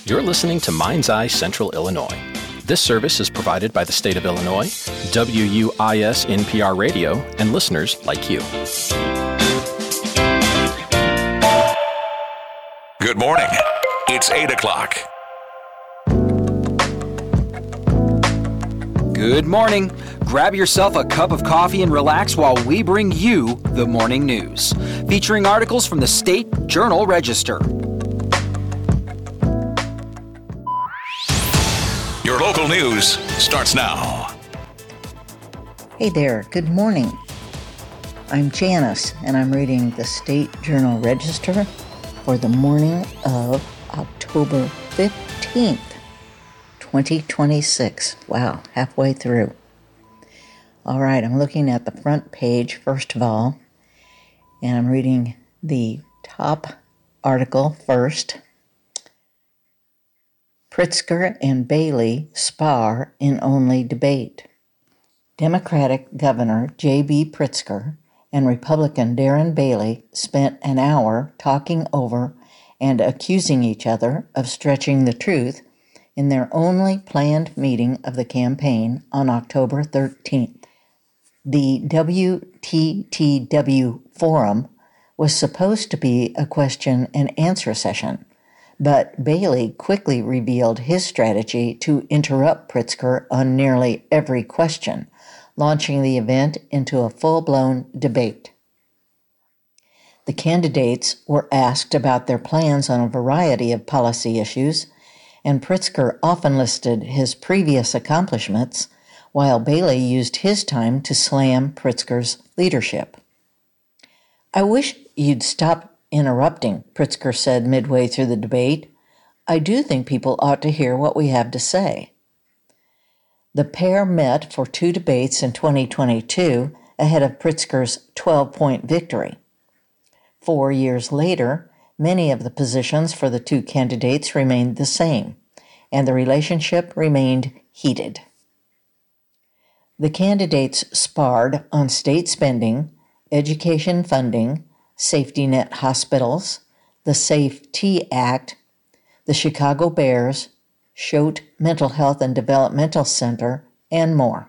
You're listening to Mind's Eye Central Illinois. This service is provided by the state of Illinois, WUIS NPR Radio, and listeners like you. Good morning. It's 8 o'clock. Good morning. Grab yourself a cup of coffee and relax while we bring you the morning news, featuring articles from the State Journal-Register. Your local news starts now. Hey there, good morning. I'm Janice, and I'm reading the State Journal-Register for the morning of October 15th, 2026. Wow, halfway through. All right, I'm looking at the front page first of all, and I'm reading the top article first. Pritzker and Bailey spar in only debate. Democratic Governor J.B. Pritzker and Republican Darren Bailey spent an hour talking over and accusing each other of stretching the truth in their only planned meeting of the campaign on October 13th. The WTTW Forum was supposed to be a question and answer session, but Bailey quickly revealed his strategy to interrupt Pritzker on nearly every question, launching the event into a full-blown debate. The candidates were asked about their plans on a variety of policy issues, and Pritzker often listed his previous accomplishments, while Bailey used his time to slam Pritzker's leadership. "I wish you'd stop interrupting," Pritzker said midway through the debate. "I do think people ought to hear what we have to say." The pair met for two debates in 2022 ahead of Pritzker's 12-point victory. 4 years later, many of the positions for the two candidates remained the same, and the relationship remained heated. The candidates sparred on state spending, education funding, safety net hospitals, the SAFE-T Act, the Chicago Bears, Choate Mental Health and Developmental Center, and more.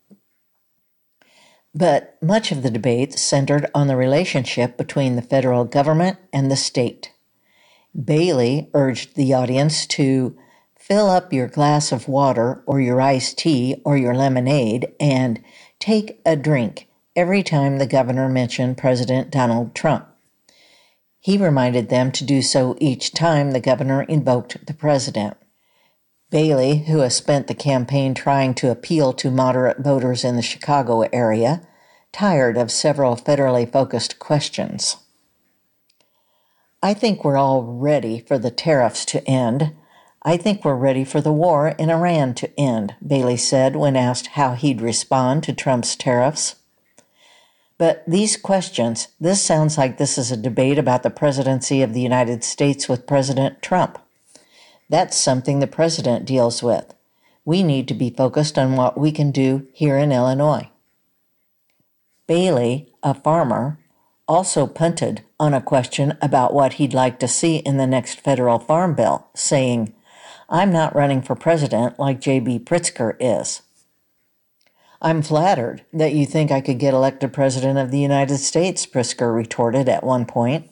But much of the debate centered on the relationship between the federal government and the state. Bailey urged the audience to fill up your glass of water or your iced tea or your lemonade and take a drink every time the governor mentioned President Donald Trump. He reminded them to do so each time the governor invoked the president. Bailey, who has spent the campaign trying to appeal to moderate voters in the Chicago area, tired of several federally focused questions. "I think we're all ready for the tariffs to end. I think we're ready for the war in Iran to end," Bailey said when asked how he'd respond to Trump's tariffs. But these questions, this sounds like this is a debate about the presidency of the United States with President Trump. That's something the president deals with. We need to be focused on what we can do here in Illinois. Bailey, a farmer, also punted on a question about what he'd like to see in the next federal farm bill, saying, "I'm not running for president like J.B. Pritzker is." "I'm flattered that you think I could get elected president of the United States," Pritzker retorted at one point.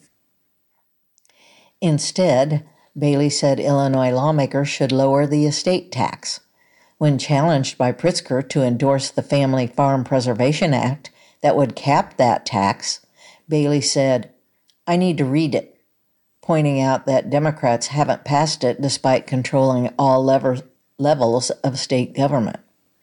Instead, Bailey said Illinois lawmakers should lower the estate tax. When challenged by Pritzker to endorse the Family Farm Preservation Act that would cap that tax, Bailey said, "I need to read it," pointing out that Democrats haven't passed it despite controlling all levels of state government.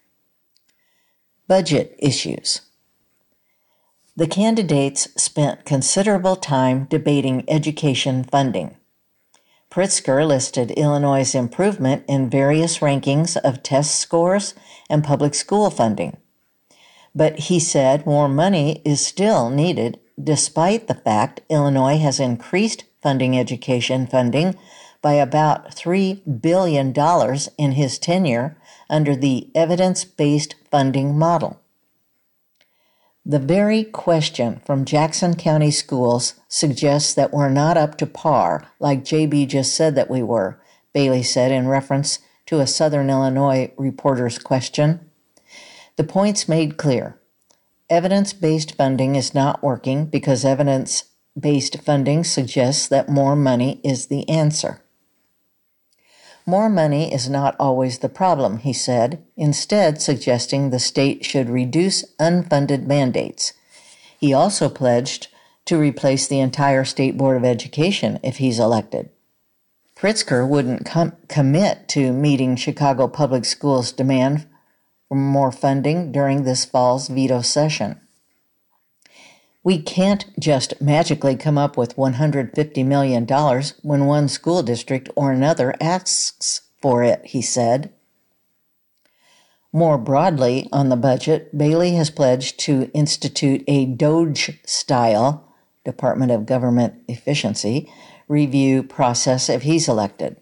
Budget issues. The candidates spent considerable time debating education funding. Pritzker listed Illinois' improvement in various rankings of test scores and public school funding. But he said more money is still needed despite the fact Illinois has increased education funding by about $3 billion in his tenure under the evidence-based funding model. The very question from Jackson County Schools suggests that we're not up to par, like JB just said that we were, Bailey said in reference to a Southern Illinois reporter's question. The point's made clear. Evidence-based funding is not working because evidence-based funding suggests that more money is the answer. More money is not always the problem, he said, instead suggesting the state should reduce unfunded mandates. He also pledged to replace the entire State Board of Education if he's elected. Pritzker wouldn't commit to meeting Chicago Public Schools' demand for more funding during this fall's veto session. We can't just magically come up with $150 million when one school district or another asks for it, he said. More broadly on the budget, Bailey has pledged to institute a DOGE-style, Department of Government Efficiency, review process if he's elected.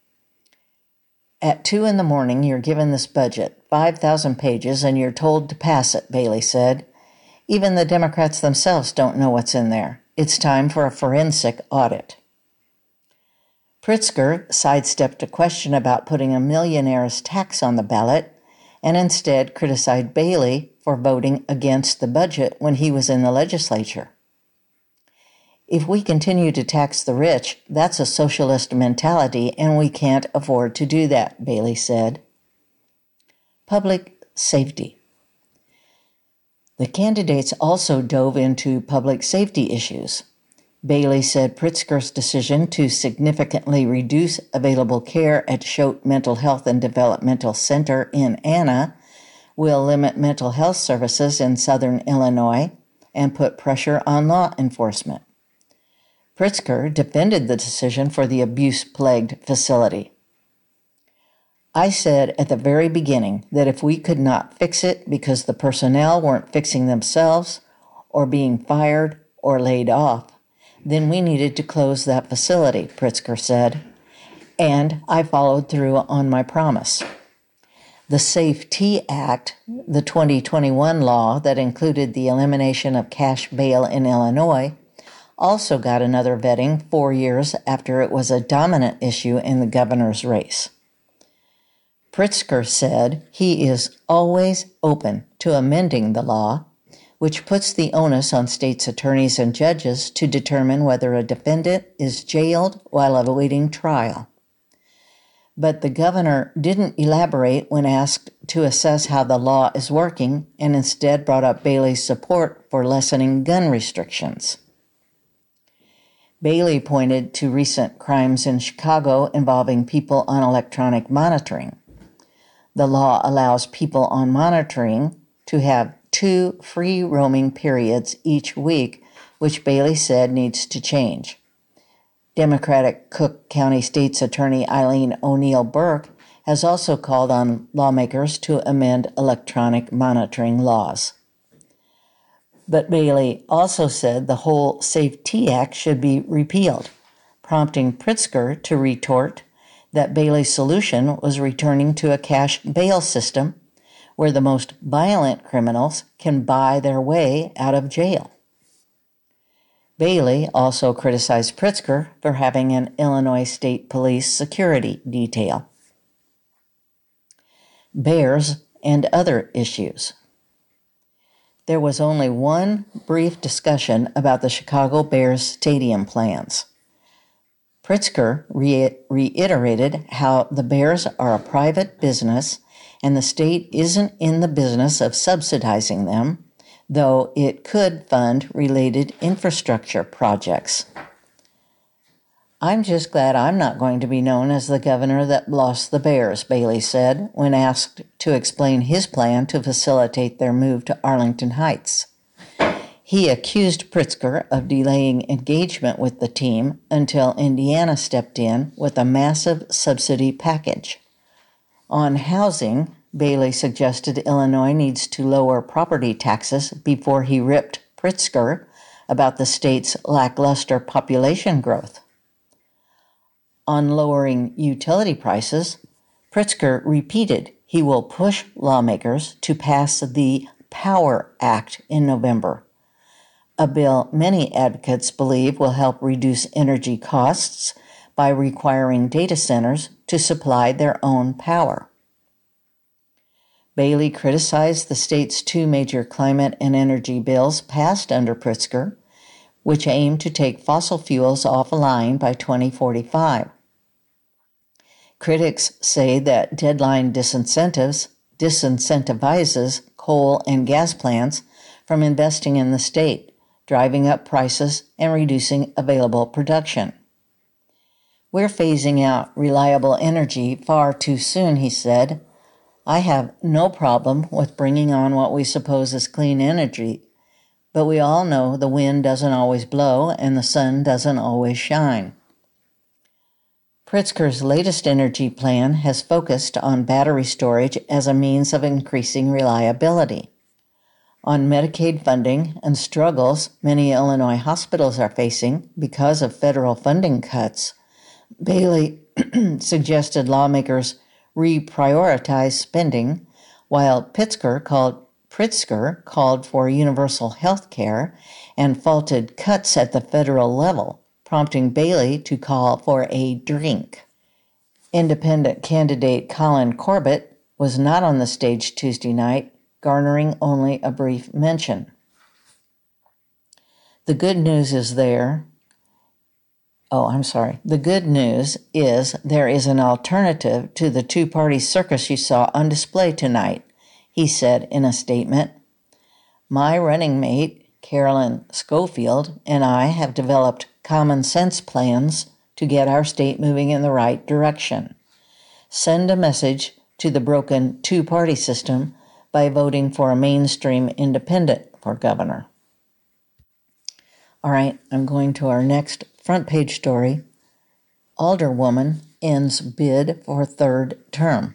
At 2 a.m, you're given this budget, 5,000 pages, and you're told to pass it, Bailey said. Even the Democrats themselves don't know what's in there. It's time for a forensic audit. Pritzker sidestepped a question about putting a millionaire's tax on the ballot and instead criticized Bailey for voting against the budget when he was in the legislature. If we continue to tax the rich, that's a socialist mentality, and we can't afford to do that, Bailey said. Public safety. The candidates also dove into public safety issues. Bailey said Pritzker's decision to significantly reduce available care at Choate Mental Health and Developmental Center in Anna will limit mental health services in southern Illinois and put pressure on law enforcement. Pritzker defended the decision for the abuse-plagued facility. I said at the very beginning that if we could not fix it because the personnel weren't fixing themselves or being fired or laid off, then we needed to close that facility, Pritzker said, and I followed through on my promise. The SAFE-T Act, the 2021 law that included the elimination of cash bail in Illinois, also got another vetting 4 years after it was a dominant issue in the governor's race. Pritzker said he is always open to amending the law, which puts the onus on states' attorneys and judges to determine whether a defendant is jailed while awaiting trial. But the governor didn't elaborate when asked to assess how the law is working and instead brought up Bailey's support for lessening gun restrictions. Bailey pointed to recent crimes in Chicago involving people on electronic monitoring. The law allows people on monitoring to have 2 free roaming periods each week, which Bailey said needs to change. Democratic Cook County State's Attorney Eileen O'Neill Burke has also called on lawmakers to amend electronic monitoring laws. But Bailey also said the whole SAFE-T Act should be repealed, prompting Pritzker to retort that Bailey's solution was returning to a cash bail system where the most violent criminals can buy their way out of jail. Bailey also criticized Pritzker for having an Illinois State Police security detail. Bears and other issues. There was only one brief discussion about the Chicago Bears stadium plans. Pritzker reiterated how the Bears are a private business and the state isn't in the business of subsidizing them, though it could fund related infrastructure projects. I'm just glad I'm not going to be known as the governor that lost the Bears, Bailey said when asked to explain his plan to facilitate their move to Arlington Heights. He accused Pritzker of delaying engagement with the team until Indiana stepped in with a massive subsidy package. On housing, Bailey suggested Illinois needs to lower property taxes before he ripped Pritzker about the state's lackluster population growth. On lowering utility prices, Pritzker repeated he will push lawmakers to pass the Power Act in November, a bill many advocates believe will help reduce energy costs by requiring data centers to supply their own power. Bailey criticized the state's two major climate and energy bills passed under Pritzker, which aim to take fossil fuels offline by 2045. Critics say that deadline disincentivizes coal and gas plants from investing in the state, driving up prices and reducing available production. We're phasing out reliable energy far too soon, he said. I have no problem with bringing on what we suppose is clean energy, but we all know the wind doesn't always blow and the sun doesn't always shine. Pritzker's latest energy plan has focused on battery storage as a means of increasing reliability. On Medicaid funding and struggles many Illinois hospitals are facing because of federal funding cuts, Bailey suggested lawmakers reprioritize spending, while Pritzker called for universal health care and faulted cuts at the federal level, prompting Bailey to call for a drink. Independent candidate Colin Corbett was not on the stage Tuesday night, garnering only a brief mention. The good news is there is an alternative to the two-party circus you saw on display tonight, he said in a statement. My running mate, Carolyn Schofield, and I have developed common sense plans to get our state moving in the right direction. Send a message to the broken two-party system by voting for a mainstream independent for governor. All right, I'm going to our next front page story. Alderwoman ends bid for third term.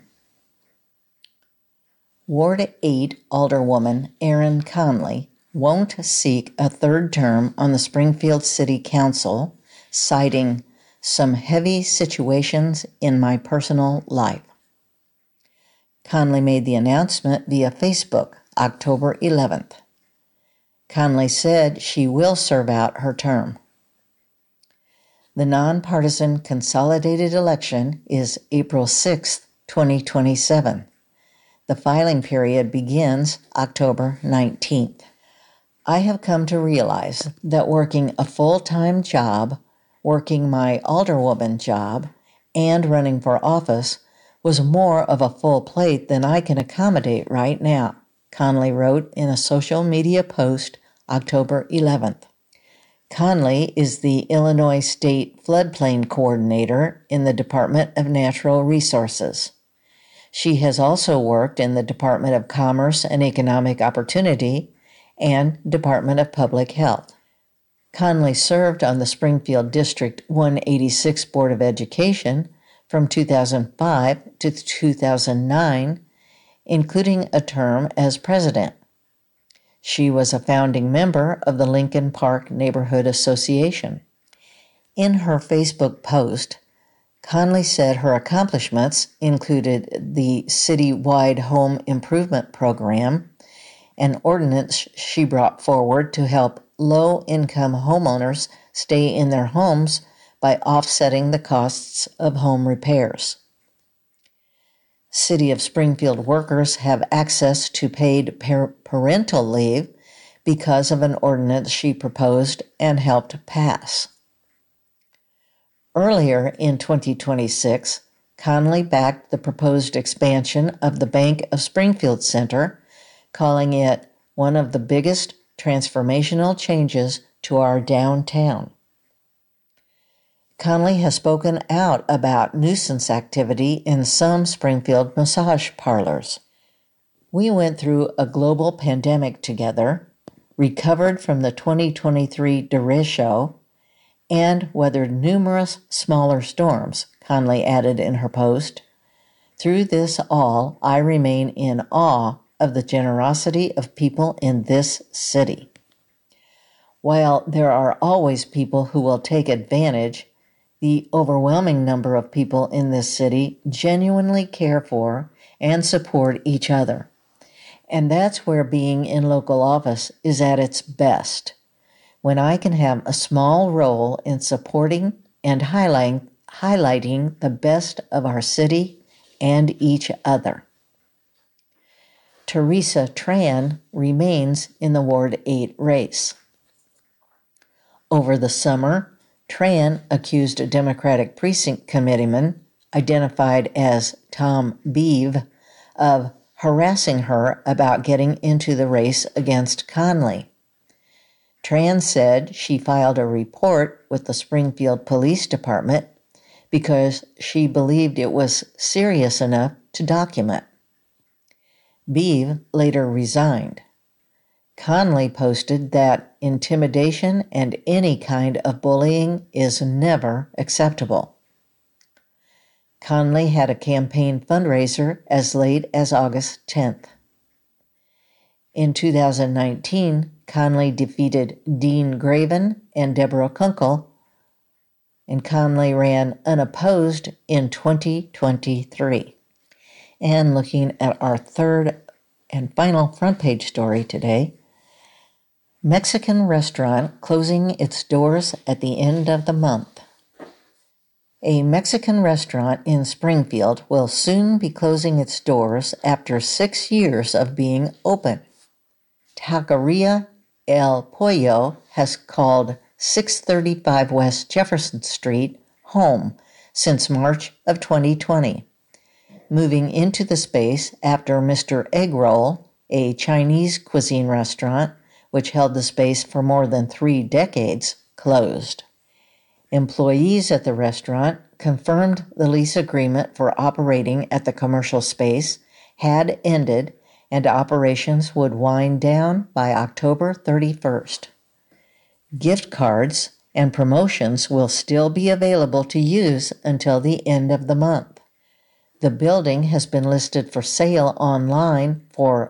Ward 8 Alderwoman Erin Conley won't seek a third term on the Springfield City Council, citing some heavy situations in my personal life. Conley made the announcement via Facebook October 11th. Conley said she will serve out her term. The nonpartisan consolidated election is April 6, 2027. The filing period begins October 19th. I have come to realize that working a full-time job, working my alderwoman job, and running for office was more of a full plate than I can accommodate right now, Conley wrote in a social media post October 11th. Conley is the Illinois State Floodplain Coordinator in the Department of Natural Resources. She has also worked in the Department of Commerce and Economic Opportunity and Department of Public Health. Conley served on the Springfield District 186 Board of Education from 2005 to 2009, including a term as president. She was a founding member of the Lincoln Park Neighborhood Association. In her Facebook post, Conley said her accomplishments included the city-wide home improvement program, an ordinance she brought forward to help low-income homeowners stay in their homes by offsetting the costs of home repairs. City of Springfield workers have access to paid parental leave because of an ordinance she proposed and helped pass. Earlier in 2026, Conley backed the proposed expansion of the Bank of Springfield Center, calling it one of the biggest transformational changes to our downtown. Conley has spoken out about nuisance activity in some Springfield massage parlors. We went through a global pandemic together, recovered from the 2023 derecho, and weathered numerous smaller storms, Conley added in her post. Through this all, I remain in awe of the generosity of people in this city. While there are always people who will take advantage, the overwhelming number of people in this city genuinely care for and support each other. And that's where being in local office is at its best, when I can have a small role in supporting and highlighting highlighting the best of our city and each other. Teresa Tran remains in the Ward 8 race. Over the summer, Tran accused a Democratic precinct committeeman, identified as Tom Beeve, of harassing her about getting into the race against Conley. Tran said she filed a report with the Springfield Police Department because she believed it was serious enough to document. Beeve later resigned. Conley posted that intimidation and any kind of bullying is never acceptable. Conley had a campaign fundraiser as late as August 10th. In 2019, Conley defeated Dean Graven and Deborah Kunkel, and Conley ran unopposed in 2023. And looking at our third and final front page story today, Mexican restaurant closing its doors at the end of the month. A Mexican restaurant in Springfield will soon be closing its doors after 6 years of being open. Taqueria El Pollo has called 635 West Jefferson Street home since March of 2020, moving into the space after Mr. Egg Roll, a Chinese cuisine restaurant which held the space for more than 3 decades, closed. Employees at the restaurant confirmed the lease agreement for operating at the commercial space had ended and operations would wind down by October 31st. Gift cards and promotions will still be available to use until the end of the month. The building has been listed for sale online for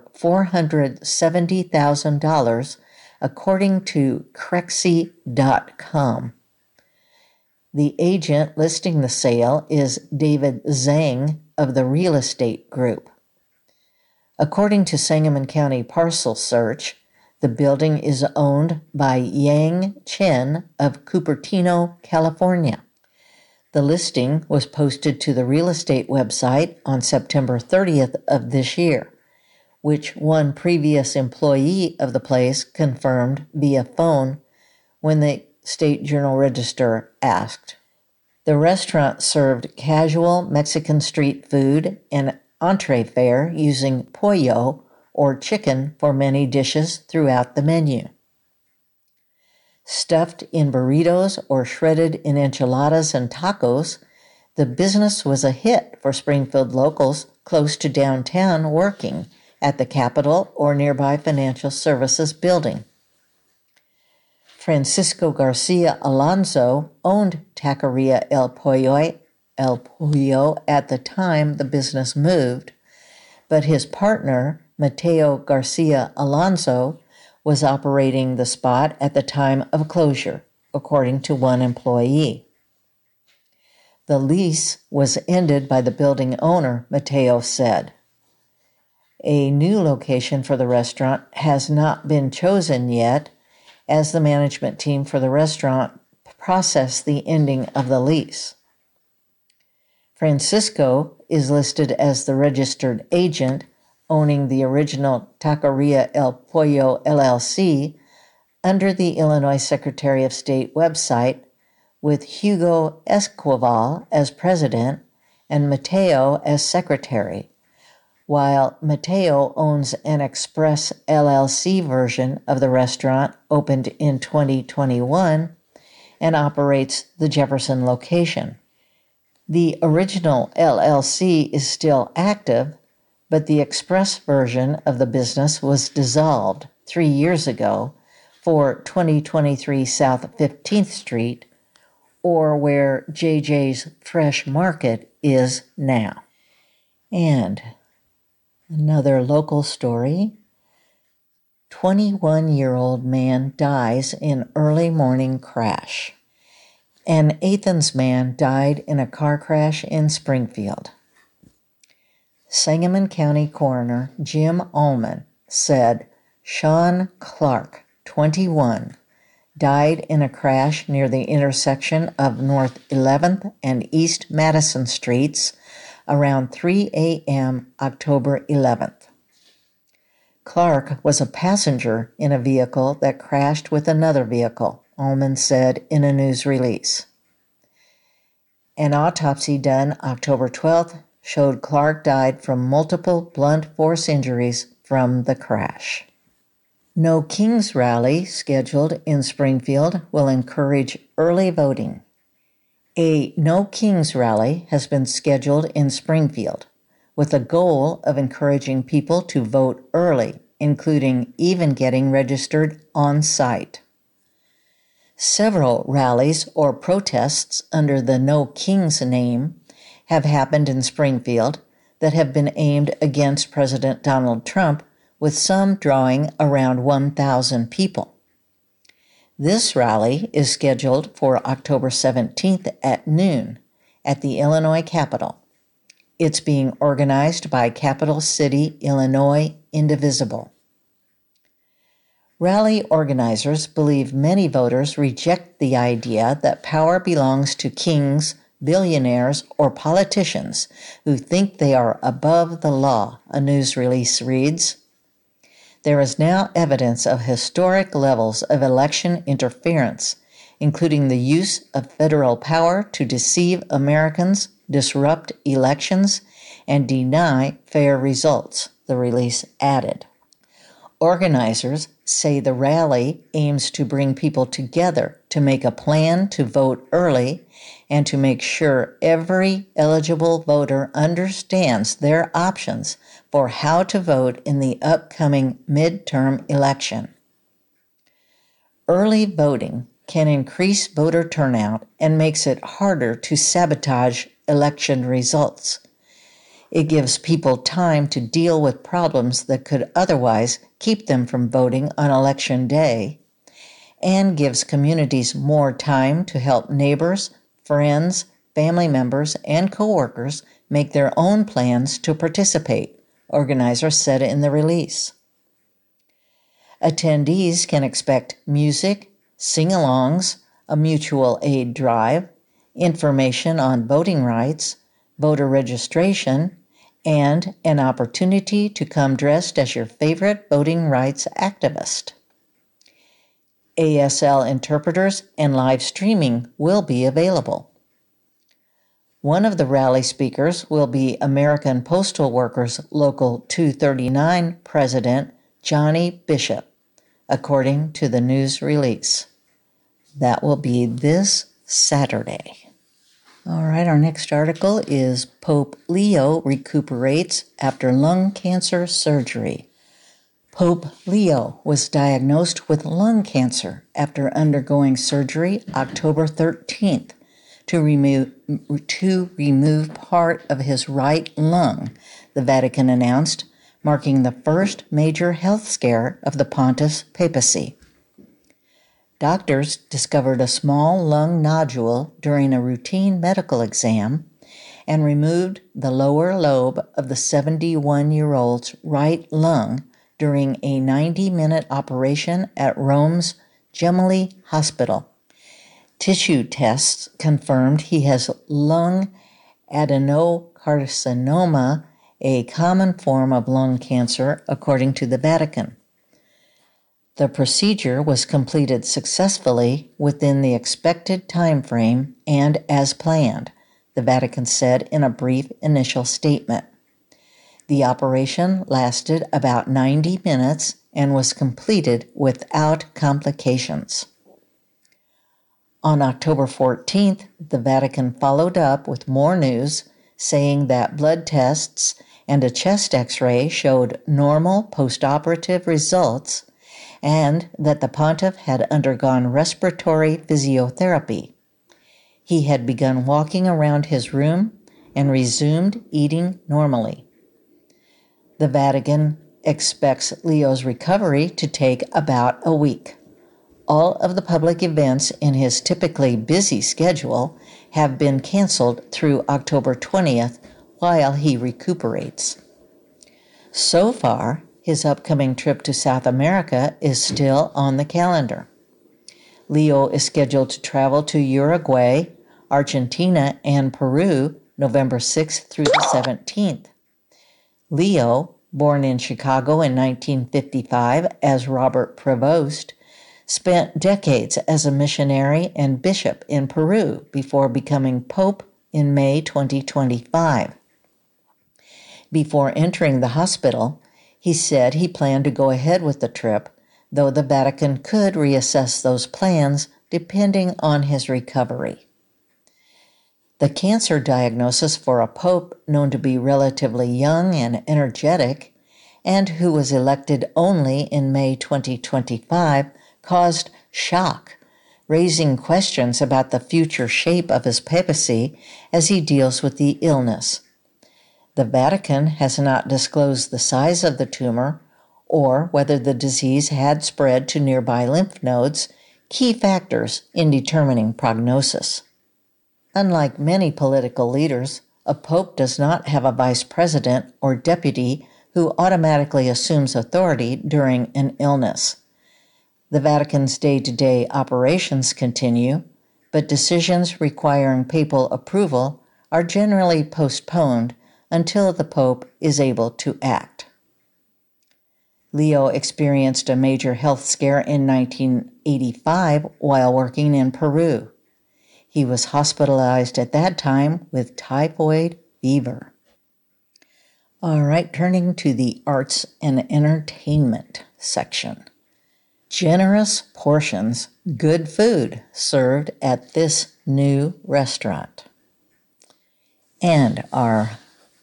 $470,000, according to Crexy.com. The agent listing the sale is David Zhang of the Real Estate Group. According to Sangamon County Parcel Search, the building is owned by Yang Chen of Cupertino, California. The listing was posted to the real estate website on September 30th of this year, which one previous employee of the place confirmed via phone when the State Journal Register asked. The restaurant served casual Mexican street food and entree fare using pollo or chicken for many dishes throughout the menu. Stuffed in burritos or shredded in enchiladas and tacos, the business was a hit for Springfield locals close to downtown working at the Capitol or nearby financial services building. Francisco Garcia Alonso owned Taqueria El Pollo at the time the business moved, but his partner, Mateo Garcia Alonso, was operating the spot at the time of closure, according to one employee. The lease was ended by the building owner, Mateo said. A new location for the restaurant has not been chosen yet, as the management team for the restaurant processed the ending of the lease. Francisco is listed as the registered agent owning the original Taqueria El Pollo LLC under the Illinois Secretary of State website, with Hugo Esquivel as president and Mateo as secretary, while Mateo owns an Express LLC version of the restaurant opened in 2021 and operates the Jefferson location. The original LLC is still active, but the Express version of the business was dissolved 3 years ago for 2023 South 15th Street, or where JJ's Fresh Market is now. And another local story. 21-year-old man dies in early morning crash. An Athens man died in a car crash in Springfield. Sangamon County Coroner Jim Ullman said Sean Clark, 21, died in a crash near the intersection of North 11th and East Madison Streets around 3 a.m. October 11th. Clark was a passenger in a vehicle that crashed with another vehicle, Ullman said in a news release. An autopsy done October 12th showed Clark died from multiple blunt force injuries from the crash. No Kings rally scheduled in Springfield will encourage early voting. A No Kings rally has been scheduled in Springfield with the goal of encouraging people to vote early, including even getting registered on site. Several rallies or protests under the No Kings name have happened in Springfield that have been aimed against President Donald Trump, with some drawing around 1,000 people. This rally is scheduled for October 17th at noon at the Illinois Capitol. It's being organized by Capital City, Illinois Indivisible. Rally organizers believe many voters reject the idea that power belongs to kings, billionaires, or politicians who think they are above the law, a news release reads. There is now evidence of historic levels of election interference, including the use of federal power to deceive Americans, disrupt elections, and deny fair results, the release added. Organizers say the rally aims to bring people together to make a plan to vote early and to make sure every eligible voter understands their options for how to vote in the upcoming midterm election. Early voting can increase voter turnout and makes it harder to sabotage election results. It gives people time to deal with problems that could otherwise keep them from voting on Election Day, and gives communities more time to help neighbors, friends, family members, and coworkers make their own plans to participate, organizers said in the release. Attendees can expect music, sing-alongs, a mutual aid drive, information on voting rights, voter registration, and an opportunity to come dressed as your favorite voting rights activist. ASL interpreters and live streaming will be available. One of the rally speakers will be American Postal Workers Local 239 President Johnny Bishop, according to the news release. That will be this Saturday. All right, our next article is Pope Leo recuperates after lung cancer surgery. Pope Leo was diagnosed with lung cancer after undergoing surgery October 13th to remove part of his right lung, the Vatican announced, marking the first major health scare of the Pontiff's papacy. Doctors discovered a small lung nodule during a routine medical exam and removed the lower lobe of the 71-year-old's right lung during a 90-minute operation at Rome's Gemelli Hospital. Tissue tests confirmed he has lung adenocarcinoma, a common form of lung cancer, according to the Vatican. The procedure was completed successfully within the expected time frame and as planned, the Vatican said in a brief initial statement. The operation lasted about 90 minutes and was completed without complications. On October 14th, the Vatican followed up with more news, saying that blood tests and a chest X-ray showed normal postoperative results and that the pontiff had undergone respiratory physiotherapy. He had begun walking around his room and resumed eating normally. The Vatican expects Leo's recovery to take about a week. All of the public events in his typically busy schedule have been canceled through October 20th while he recuperates. So far, his upcoming trip to South America is still on the calendar. Leo is scheduled to travel to Uruguay, Argentina, and Peru November 6th through the 17th. Leo, born in Chicago in 1955 as Robert Prevost, spent decades as a missionary and bishop in Peru before becoming Pope in May 2025. Before entering the hospital, he said he planned to go ahead with the trip, though the Vatican could reassess those plans depending on his recovery. The cancer diagnosis for a pope known to be relatively young and energetic, and who was elected only in May 2025, caused shock, raising questions about the future shape of his papacy as he deals with the illness. The Vatican has not disclosed the size of the tumor or whether the disease had spread to nearby lymph nodes, key factors in determining prognosis. Unlike many political leaders, a pope does not have a vice president or deputy who automatically assumes authority during an illness. The Vatican's day-to-day operations continue, but decisions requiring papal approval are generally postponed until the Pope is able to act. Leo experienced a major health scare in 1985 while working in Peru. He was hospitalized at that time with typhoid fever. All right, turning to the arts and entertainment section. Generous portions, good food served at this new restaurant. And our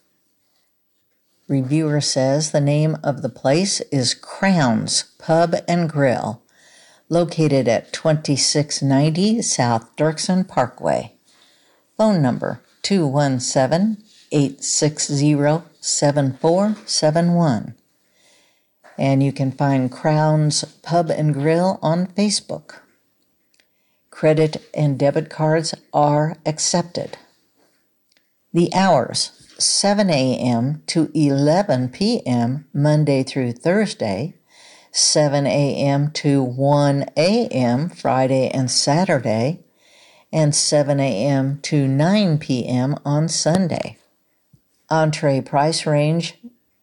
reviewer says the name of the place is Crowns Pub and Grill, located at 2690 South Dirksen Parkway. Phone number 217-860-7471. And you can find Crowns Pub and Grill on Facebook. Credit and debit cards are accepted. The hours, 7 a.m. to 11 p.m. Monday through Thursday, 7 a.m. to 1 a.m. Friday and Saturday, and 7 a.m. to 9 p.m. on Sunday. Entree price range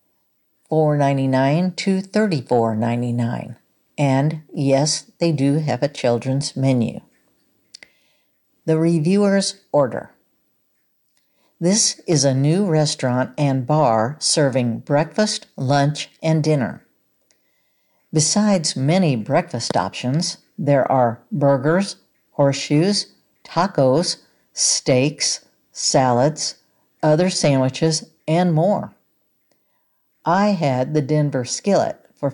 $4.99 to $34.99. And yes, they do have a children's menu. The reviewer's order. This is a new restaurant and bar serving breakfast, lunch, and dinner. Besides many breakfast options, there are burgers, horseshoes, tacos, steaks, salads, other sandwiches, and more. I had the Denver skillet for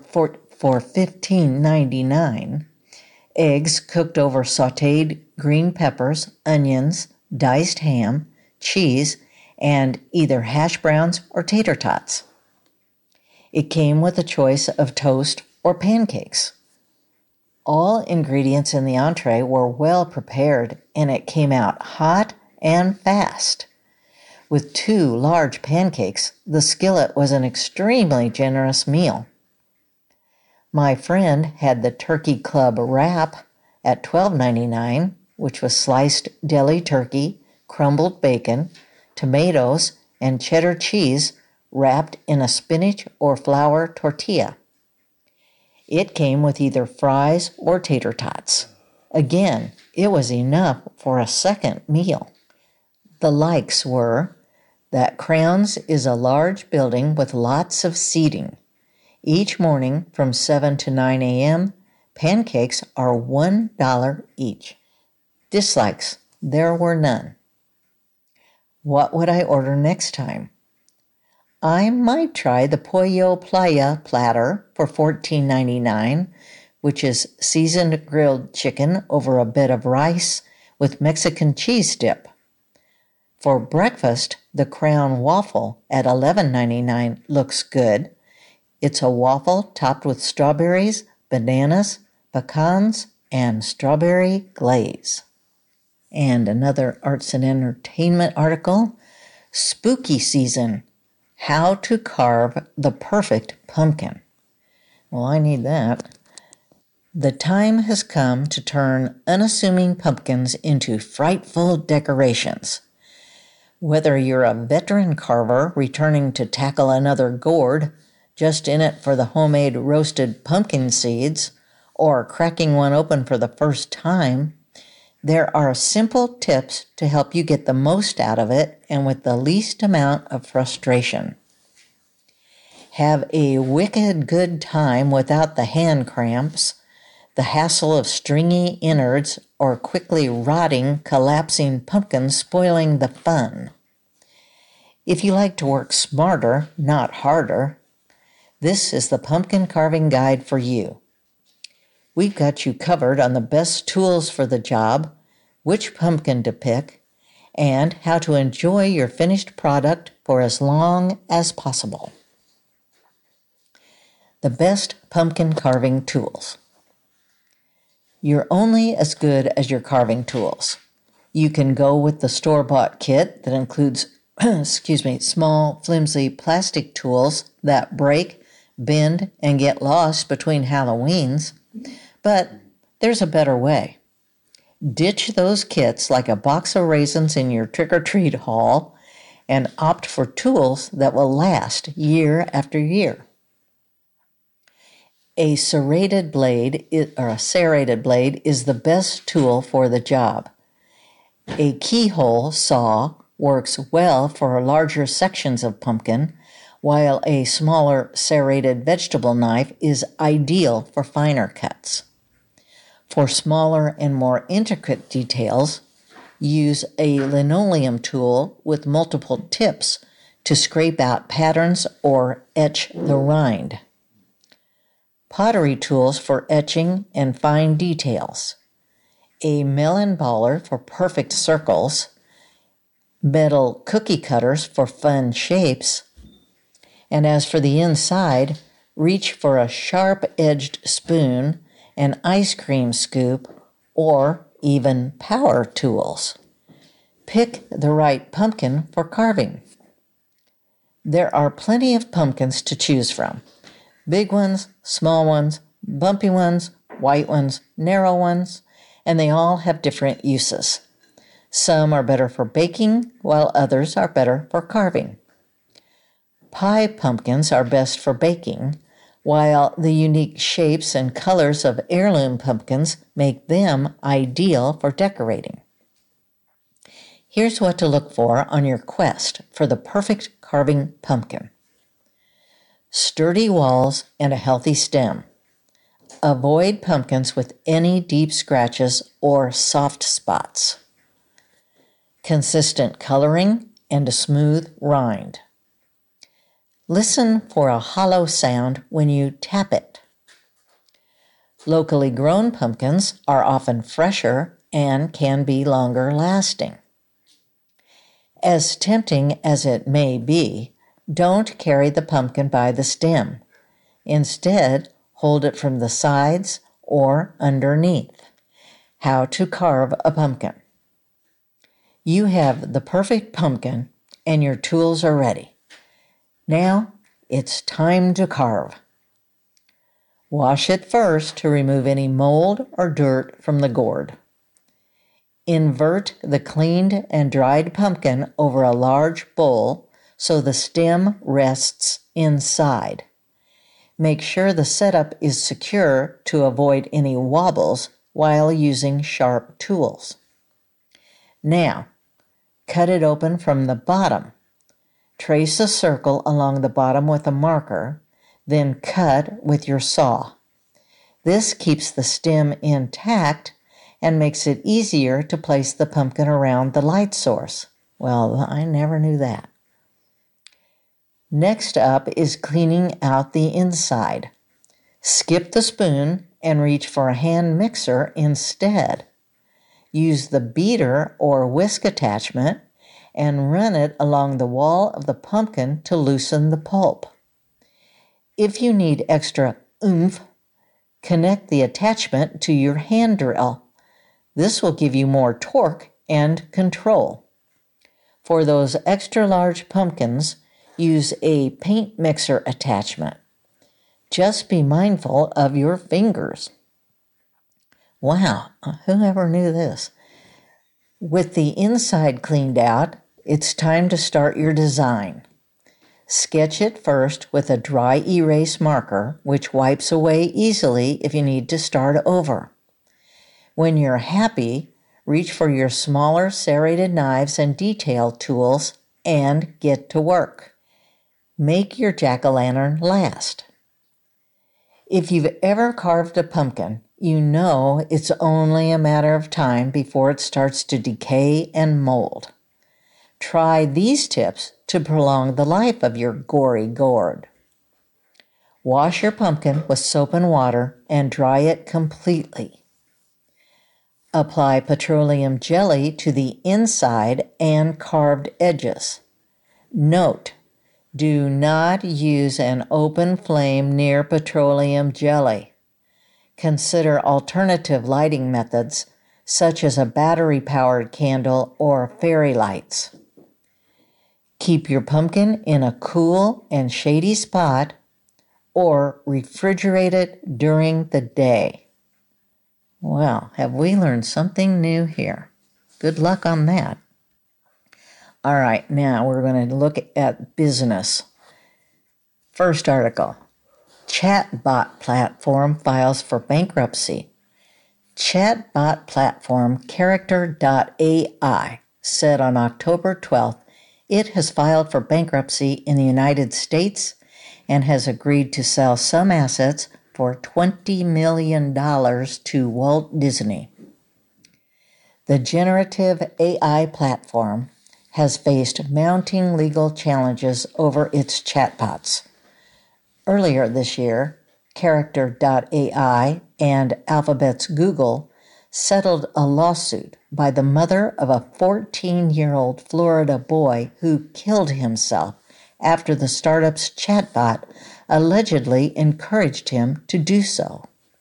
$15.99, eggs cooked over sautéed green peppers, onions, diced ham, cheese, and either hash browns or tater tots. It came with a choice of toast or pancakes. All ingredients in the entree were well prepared, and it came out hot and fast. With 2 large pancakes, the skillet was an extremely generous meal. My friend had the Turkey Club wrap at $12.99, which was sliced deli turkey, crumbled bacon, tomatoes, and cheddar cheese wrapped in a spinach or flour tortilla. It came with either fries or tater tots. Again, it was enough for a second meal. The likes were that Crowns is a large building with lots of seating. Each morning from 7 to 9 a.m., pancakes are $1 each. Dislikes, there were none. What would I order next time? I might try the Pollo Playa platter for $14.99, which is seasoned grilled chicken over a bed of rice with Mexican cheese dip. For breakfast, the Crown waffle at $11.99 looks good. It's a waffle topped with strawberries, bananas, pecans, and strawberry glaze. And another arts and entertainment article, Spooky Season, How to Carve the Perfect Pumpkin. Well, I need that. The time has come to turn unassuming pumpkins into frightful decorations. Whether you're a veteran carver returning to tackle another gourd, just in it for the homemade roasted pumpkin seeds, or cracking one open for the first time, there are simple tips to help you get the most out of it and with the least amount of frustration. Have a wicked good time without the hand cramps, the hassle of stringy innards, or quickly rotting, collapsing pumpkins spoiling the fun. If you like to work smarter, not harder, this is the Pumpkin Carving Guide for you. We've got you covered on the best tools for the job, which pumpkin to pick, and how to enjoy your finished product for as long as possible. The best pumpkin carving tools. You're only as good as your carving tools. You can go with the store-bought kit that includes small, flimsy plastic tools that break, bend, and get lost between Halloweens. But there's a better way. Ditch those kits like a box of raisins in your trick-or-treat haul and opt for tools that will last year after year. A serrated blade is the best tool for the job. A keyhole saw works well for larger sections of pumpkin, while a smaller serrated vegetable knife is ideal for finer cuts. For smaller and more intricate details, use a linoleum tool with multiple tips to scrape out patterns or etch the rind. Pottery tools for etching and fine details. A melon baller for perfect circles. Metal cookie cutters for fun shapes. And as for the inside, reach for a sharp-edged spoon, an ice cream scoop, or even power tools. Pick the right pumpkin for carving. There are plenty of pumpkins to choose from. Big ones, small ones, bumpy ones, white ones, narrow ones, and they all have different uses. Some are better for baking, while others are better for carving. Pie pumpkins are best for baking, while the unique shapes and colors of heirloom pumpkins make them ideal for decorating. Here's what to look for on your quest for the perfect carving pumpkin. Sturdy walls and a healthy stem. Avoid pumpkins with any deep scratches or soft spots. Consistent coloring and a smooth rind. Listen for a hollow sound when you tap it. Locally grown pumpkins are often fresher and can be longer lasting. As tempting as it may be, don't carry the pumpkin by the stem. Instead, hold it from the sides or underneath. How to carve a pumpkin. You have the perfect pumpkin and your tools are ready. Now, it's time to carve. Wash it first to remove any mold or dirt from the gourd. Invert the cleaned and dried pumpkin over a large bowl so the stem rests inside. Make sure the setup is secure to avoid any wobbles while using sharp tools. Now, cut it open from the bottom. Trace a circle along the bottom with a marker, then cut with your saw. This keeps the stem intact and makes it easier to place the pumpkin around the light source. Well, I never knew that. Next up is cleaning out the inside. Skip the spoon and reach for a hand mixer instead. Use the beater or whisk attachment and run it along the wall of the pumpkin to loosen the pulp. If you need extra oomph, connect the attachment to your hand drill. This will give you more torque and control. For those extra large pumpkins, use a paint mixer attachment. Just be mindful of your fingers. Wow, whoever knew this? With the inside cleaned out, it's time to start your design. Sketch it first with a dry erase marker, which wipes away easily if you need to start over. When you're happy, reach for your smaller serrated knives and detail tools and get to work. Make your jack-o'-lantern last. If you've ever carved a pumpkin, you know it's only a matter of time before it starts to decay and mold. Try these tips to prolong the life of your gory gourd. Wash your pumpkin with soap and water and dry it completely. Apply petroleum jelly to the inside and carved edges. Note, do not use an open flame near petroleum jelly. Consider alternative lighting methods, such as a battery-powered candle or fairy lights. Keep your pumpkin in a cool and shady spot or refrigerate it during the day. Well, have we learned something new here? Good luck on that. All right, now we're going to look at business. First article, chatbot platform files for bankruptcy. Chatbot platform Character.ai said on October 12th it has filed for bankruptcy in the United States and has agreed to sell some assets for $20 million to Walt Disney. The generative AI platform has faced mounting legal challenges over its chatbots. Earlier this year, Character.ai and Alphabet's Google settled a lawsuit by the mother of a 14-year-old Florida boy who killed himself after the startup's chatbot allegedly encouraged him to do so.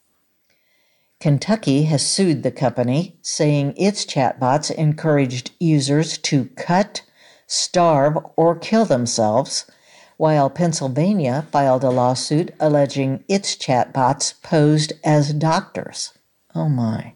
Kentucky has sued the company, saying its chatbots encouraged users to cut, starve, or kill themselves, while Pennsylvania filed a lawsuit alleging its chatbots posed as doctors. Oh my.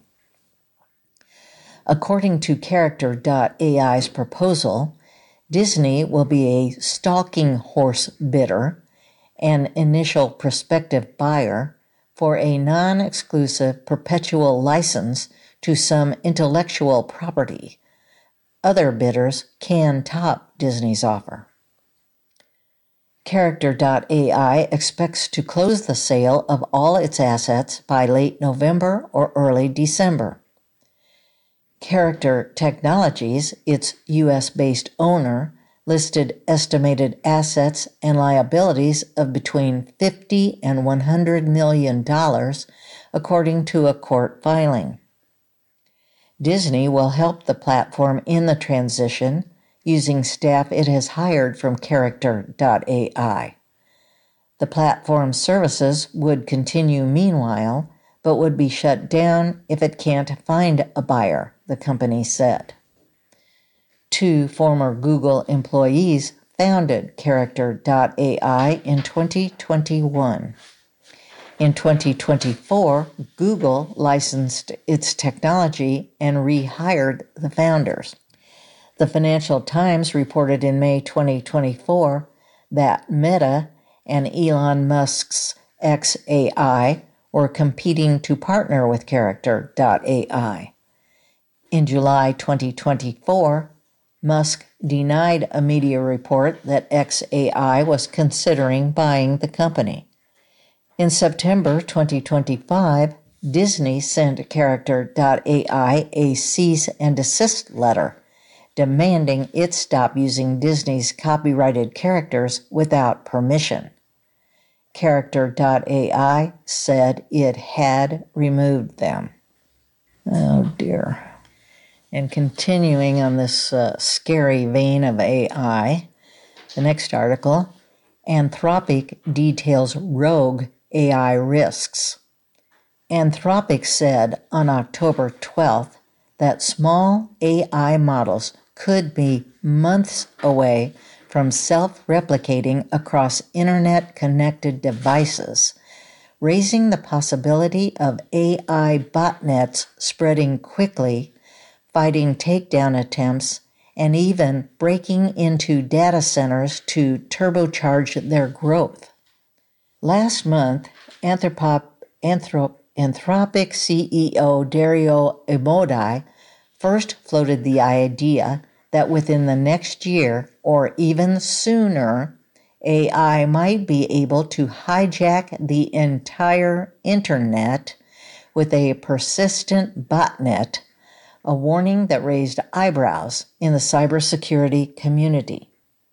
According to Character.ai's proposal, Disney will be a stalking horse bidder, an initial prospective buyer, for a non-exclusive perpetual license to some intellectual property. Other bidders can top Disney's offer. Character.ai expects to close the sale of all its assets by late November or early December. Character Technologies, its U.S.-based owner, listed estimated assets and liabilities of between $50 and $100 million, according to a court filing. Disney will help the platform in the transition using staff it has hired from Character.ai. The platform's services would continue meanwhile, but would be shut down if it can't find a buyer, the company said. 2 former Google employees founded Character.ai in 2021. In 2024, Google licensed its technology and rehired the founders. The Financial Times reported in May 2024 that Meta and Elon Musk's xAI were competing to partner with Character.ai. In July 2024, Musk denied a media report that xAI was considering buying the company. In September 2025, Disney sent Character.ai a cease and desist letter demanding it stop using Disney's copyrighted characters without permission. Character.ai said it had removed them. Oh dear. And continuing on this scary vein of AI, the next article, Anthropic details rogue AI risks. Anthropic said on October 12th that small AI models could be months away from self-replicating across internet-connected devices, raising the possibility of AI botnets spreading quickly, fighting takedown attempts, and even breaking into data centers to turbocharge their growth. Last month, Anthropic CEO Dario Amodei first floated the idea that within the next year, or even sooner, AI might be able to hijack the entire internet with a persistent botnet, a warning that raised eyebrows in the cybersecurity community.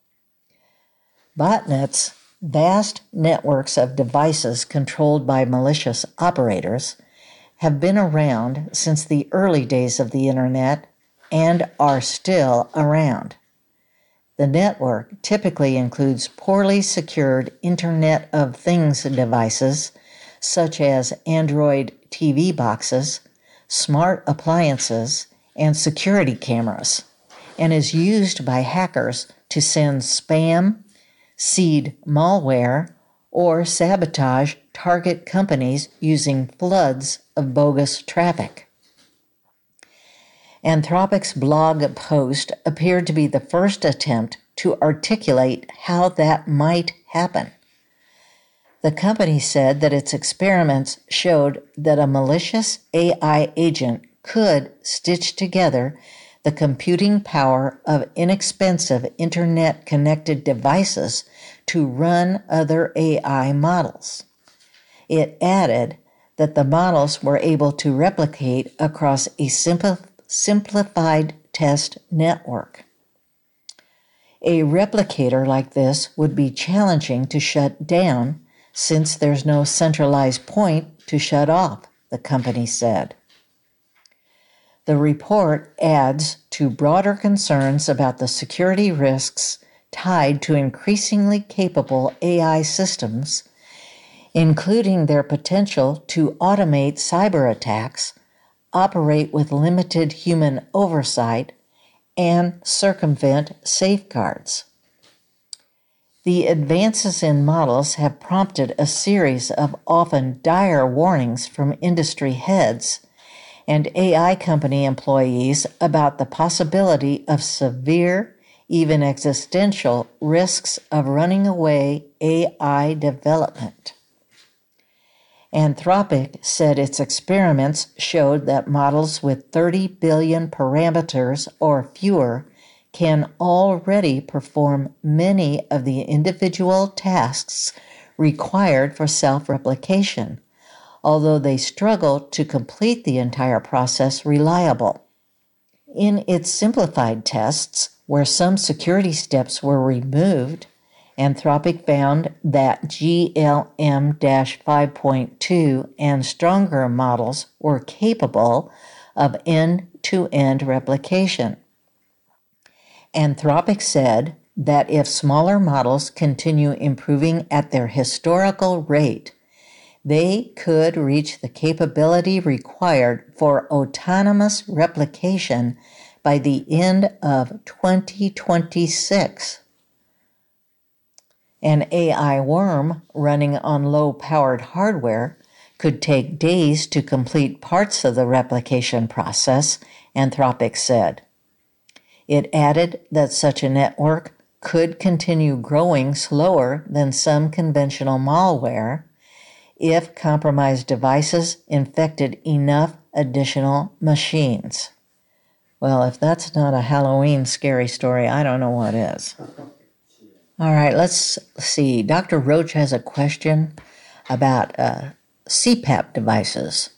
Botnets, vast networks of devices controlled by malicious operators, have been around since the early days of the internet and are still around. The network typically includes poorly secured Internet of Things devices, such as Android TV boxes, smart appliances, and security cameras, and is used by hackers to send spam, seed malware, or sabotage target companies using floods of bogus traffic. Anthropic's blog post appeared to be the first attempt to articulate how that might happen. The company said that its experiments showed that a malicious AI agent could stitch together the computing power of inexpensive internet-connected devices to run other AI models. It added that the models were able to replicate across a simplified test network. A replicator like this would be challenging to shut down since there's no centralized point to shut off, the company said. The report adds to broader concerns about the security risks tied to increasingly capable AI systems, including their potential to automate cyber attacks, operate with limited human oversight, and circumvent safeguards. The advances in models have prompted a series of often dire warnings from industry heads and AI company employees about the possibility of severe, even existential, risks of running away AI development. Anthropic said its experiments showed that models with 30 billion parameters or fewer can already perform many of the individual tasks required for self-replication, although they struggle to complete the entire process reliable. In its simplified tests, where some security steps were removed, Anthropic found that GLM-5.2 and stronger models were capable of end-to-end replication. Anthropic said that if smaller models continue improving at their historical rate, they could reach the capability required for autonomous replication by the end of 2026. An AI worm running on low-powered hardware could take days to complete parts of the replication process, Anthropic said. It added that such a network could continue growing slower than some conventional malware if compromised devices infected enough additional machines. Well, if that's not a Halloween scary story, I don't know what is. All right, let's see. Dr. Roach has a question about CPAP devices.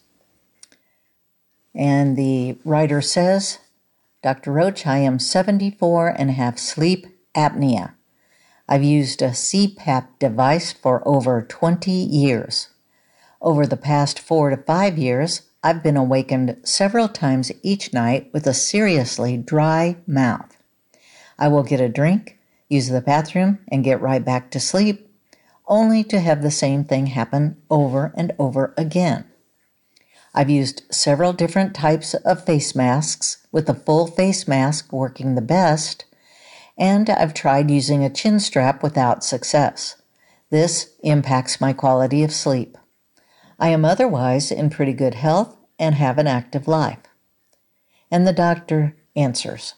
And the writer says, Dr. Roach, I am 74 and have sleep apnea. I've used a CPAP device for over 20 years. Over the past 4 to 5 years, I've been awakened several times each night with a seriously dry mouth. I will get a drink, use the bathroom, and get right back to sleep, only to have the same thing happen over and over again. I've used several different types of face masks, with a full face mask working the best, and I've tried using a chin strap without success. This impacts my quality of sleep. I am otherwise in pretty good health and have an active life. And the doctor answers.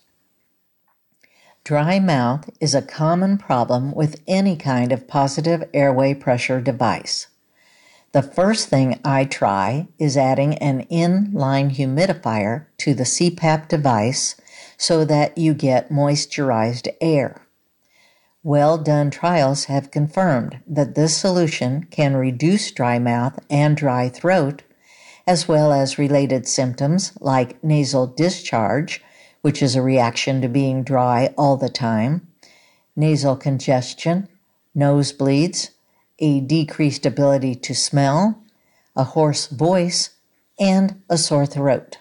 Dry mouth is a common problem with any kind of positive airway pressure device. The first thing I try is adding an in-line humidifier to the CPAP device so that you get moisturized air. Well-done trials have confirmed that this solution can reduce dry mouth and dry throat, as well as related symptoms like nasal discharge, which is a reaction to being dry all the time, nasal congestion, nosebleeds, a decreased ability to smell, a hoarse voice, and a sore throat.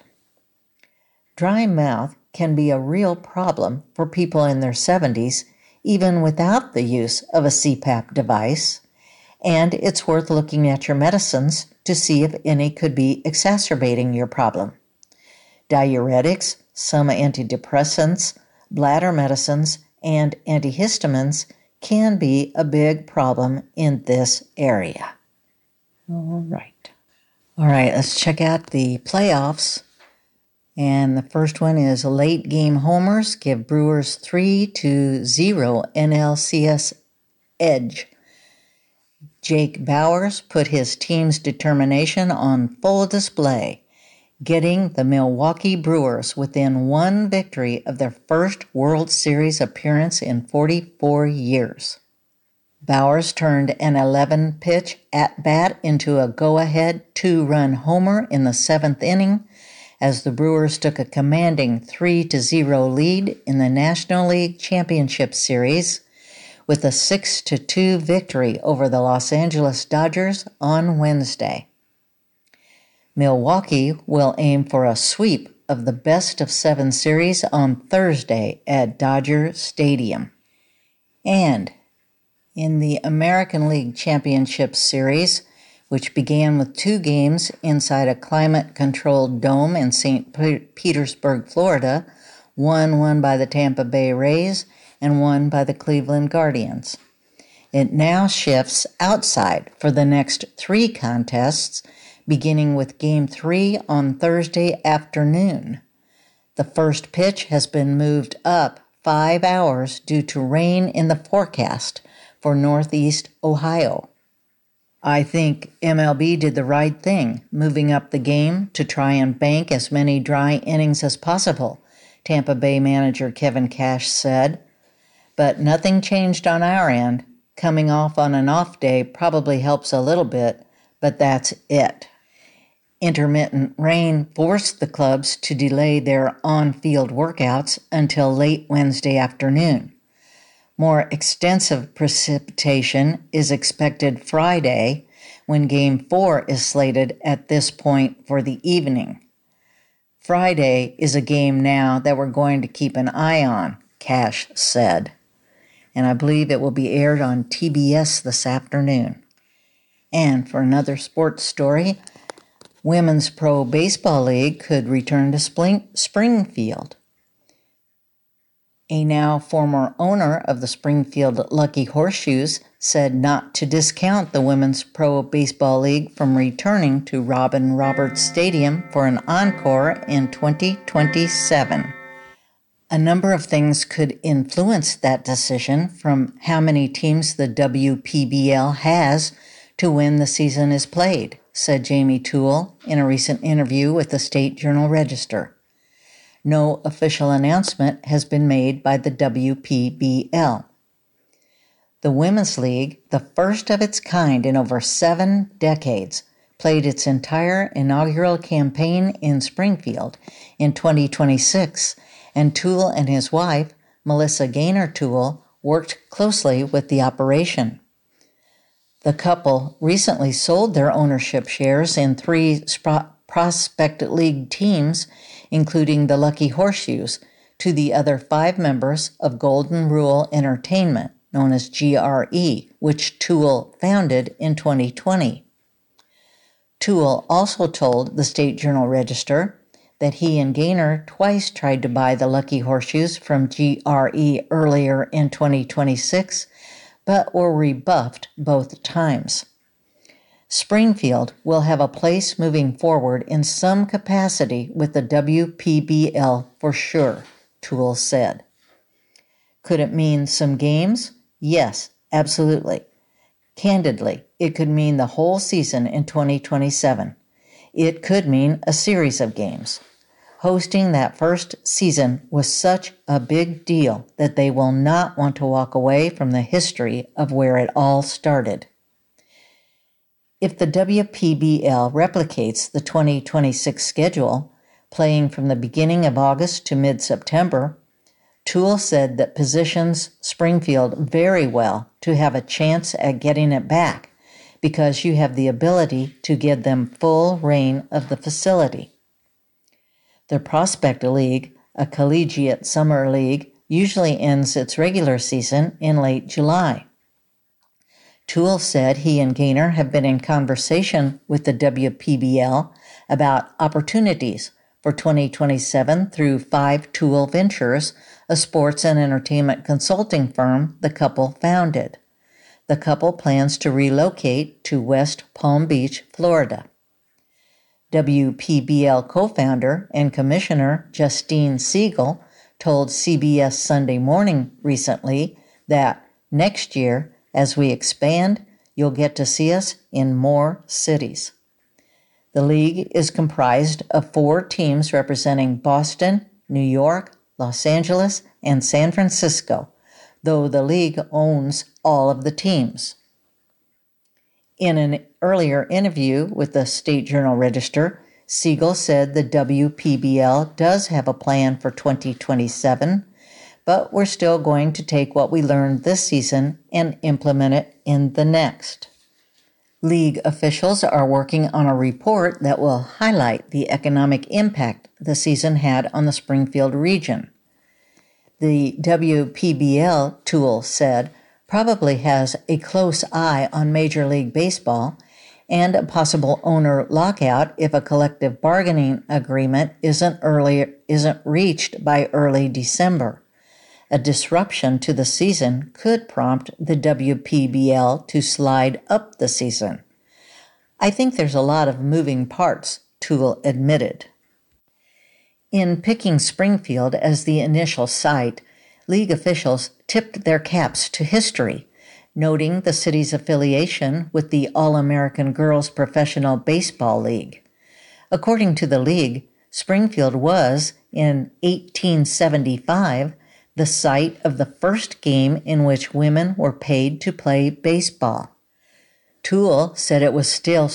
Dry mouth can be a real problem for people in their 70s, even without the use of a CPAP device, and it's worth looking at your medicines to see if any could be exacerbating your problem. Diuretics, some antidepressants, bladder medicines, and antihistamines can be a big problem in this area. All right, let's check out the playoffs. And the first one is late game homers give Brewers 3-0 NLCS edge. Jake Bauers put his team's determination on full display, getting the Milwaukee Brewers within one victory of their first World Series appearance in 44 years. Bauers turned an 11-pitch at-bat into a go-ahead 2-run homer in the 7th inning as the Brewers took a commanding 3-0 lead in the National League Championship Series with a 6-2 victory over the Los Angeles Dodgers on Wednesday. Milwaukee will aim for a sweep of the best-of-7 series on Thursday at Dodger Stadium. And in the American League Championship Series, which began with 2 games inside a climate-controlled dome in St. Petersburg, Florida, one won by the Tampa Bay Rays and one by the Cleveland Guardians. It now shifts outside for the next 3 contests, beginning with Game 3 on Thursday afternoon. The first pitch has been moved up 5 hours due to rain in the forecast for Northeast Ohio. I think MLB did the right thing, moving up the game to try and bank as many dry innings as possible, Tampa Bay manager Kevin Cash said. But nothing changed on our end. Coming off on an off day probably helps a little bit, but that's it. Intermittent rain forced the clubs to delay their on-field workouts until late Wednesday afternoon. More extensive precipitation is expected Friday, when Game 4 is slated at this point for the evening. Friday is a game now that we're going to keep an eye on, Cash said. And I believe it will be aired on TBS this afternoon. And for another sports story, Women's Pro Baseball League could return to Springfield. A now former owner of the Springfield Lucky Horseshoes said not to discount the Women's Pro Baseball League from returning to Robin Roberts Stadium for an encore in 2027. A number of things could influence that decision, from how many teams the WPBL has to when the season is played, said Jamie Toole in a recent interview with the State Journal-Register. No official announcement has been made by the WPBL. The Women's League, the first of its kind in over 7 decades, played its entire inaugural campaign in Springfield in 2026, and Toole and his wife, Melissa Gaynor Toole, worked closely with the operation. The couple recently sold their ownership shares in 3 Prospect League teams, including the Lucky Horseshoes, to the other 5 members of Golden Rule Entertainment, known as GRE, which Toole founded in 2020. Toole also told the State Journal-Register that he and Gaynor twice tried to buy the Lucky Horseshoes from GRE earlier in 2026, but were rebuffed both times. Springfield will have a place moving forward in some capacity with the WPBL for sure, Toole said. Could it mean some games? Yes, absolutely. Candidly, it could mean the whole season in 2027. It could mean a series of games. Hosting that first season was such a big deal that they will not want to walk away from the history of where it all started. If the WPBL replicates the 2026 schedule, playing from the beginning of August to mid-September, Toole said that positions Springfield very well to have a chance at getting it back because you have the ability to give them full reign of the facility. The Prospect League, a collegiate summer league, usually ends its regular season in late July. Toole said he and Gaynor have been in conversation with the WPBL about opportunities for 2027 through 5 Toole Ventures, a sports and entertainment consulting firm the couple founded. The couple plans to relocate to West Palm Beach, Florida. WPBL co-founder and commissioner Justine Siegel told CBS Sunday Morning recently that next year, as we expand, you'll get to see us in more cities. The league is comprised of 4 teams representing Boston, New York, Los Angeles, and San Francisco, though the league owns all of the teams. In an earlier interview with the State Journal-Register, Siegel said the WPBL does have a plan for 2027, but we're still going to take what we learned this season and implement it in the next. League officials are working on a report that will highlight the economic impact the season had on the Springfield region. The WPBL, Toole said, probably has a close eye on Major League Baseball and a possible owner lockout if a collective bargaining agreement isn't reached by early December. A disruption to the season could prompt the WPBL to slide up the season. I think there's a lot of moving parts, Toole admitted. In picking Springfield as the initial site, league officials tipped their caps to history, noting the city's affiliation with the All-American Girls Professional Baseball League. According to the league, Springfield was, in 1875, the site of the first game in which women were paid to play baseball. Toole said it was still